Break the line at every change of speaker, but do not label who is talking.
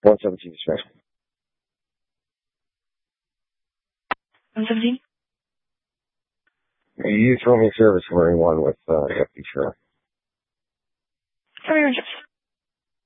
117 special.
117?
You use roaming service for anyone with FP Share.
How many ranges?